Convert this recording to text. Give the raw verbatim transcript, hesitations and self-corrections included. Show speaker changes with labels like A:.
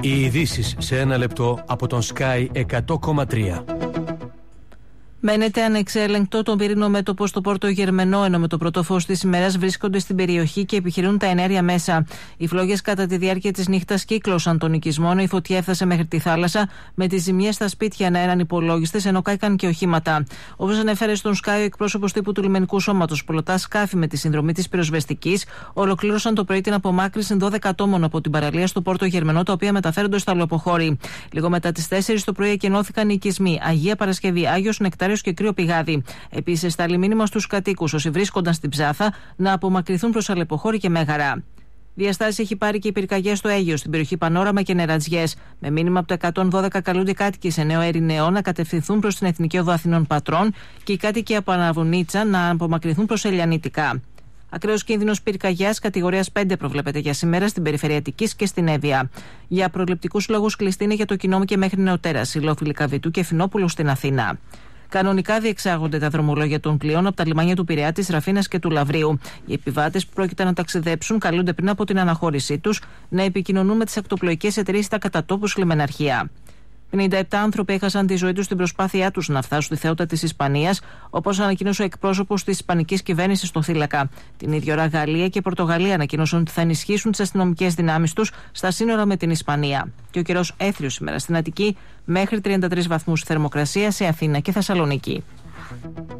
A: Οι ειδήσεις σε ένα λεπτό από τον Sky εκατό κόμμα τρία.
B: Μένεται ανεξέλεγκτο τον πυρήνο μέτωπο στο Πόρτο Γερμενό, ενώ με το πρώτο φως της ημέρας βρίσκονται στην περιοχή και επιχειρούν τα ενέργεια μέσα. Οι φλόγες κατά τη διάρκεια της νύχτας κύκλωσαν τον οικισμό, ενώ η φωτιά έφτασε μέχρι τη θάλασσα, με τις ζημιές στα σπίτια να είναι ανυπολόγιστες, ενώ κάηκαν και οχήματα. Όπως ανέφερε στον Sky ο εκπρόσωπος τύπου του λιμενικού σώματος, πλωτά σκάφη με τη συνδρομή της πυροσβεστικής ολοκλήρωσαν το πρωί την απομάκρυνση δώδεκα ατόμων από την παραλία στο Πόρτο Γερμενό, τα οποία μεταφέρονται στο αλοποχώρι. Λίγο μετά τις τέσσερις το πρωί εκενώθηκαν οι οικισμοί Αγία Παρασκευή, Άγιος Νεκτάριος και Κρύο Πηγάδι. Επίσης, στάλει μήνυμα στους κατοίκους όσοι βρίσκονταν στην Ψάθα να απομακρυνθούν προς Αλεποχώρι και Μέγαρα. Διαστάσεις έχει πάρει και η πυρκαγιά στο Αίγιο, στην περιοχή Πανόραμα και Νερατζιές. Με μήνυμα από το εκατόν δώδεκα καλούνται οι κάτοικοι σε Νέο Ερηνεό να κατευθυνθούν προς την Εθνική Οδό Αθηνών Πατρών και οι κάτοικοι από Αναβουνίτσα να απομακρυνθούν προς Ελιανίτικα. Ακραίος κίνδυνος πυρκαγιάς κατηγορίας πέντε προβλέπεται για σήμερα στην περιφέρεια Αττικής και στην Εύβοια. Για προληπτικούς λόγους κλειστή είναι για το κοινό και μέχρι νεοτέρας, Σιλόφυλλη Καβιτού και Φινόπουλου στην Αθήνα. Κανονικά διεξάγονται τα δρομολόγια των πλοίων από τα λιμάνια του Πειραιά, της Ραφίνας και του Λαβρίου. Οι επιβάτες που πρόκειται να ταξιδέψουν καλούνται πριν από την αναχώρησή τους να επικοινωνούν με τις ακτοπλοϊκές εταιρείες στα κατατόπους λιμεναρχεία. πενήντα επτά άνθρωποι έχασαν τη ζωή τους στην προσπάθειά τους να φτάσουν στη Θεότα της Ισπανίας, όπως ανακοίνωσε ο εκπρόσωπος της Ισπανικής κυβέρνησης στο Θύλακα. Την ίδια ώρα, Γαλλία και Πορτογαλία ανακοίνωσαν ότι θα ενισχύσουν τις αστυνομικές δυνάμεις τους στα σύνορα με την Ισπανία. Και ο καιρός έθριος σήμερα στην Αττική, μέχρι τριάντα τρεις βαθμούς θερμοκρασία σε Αθήνα και Θεσσαλονίκη.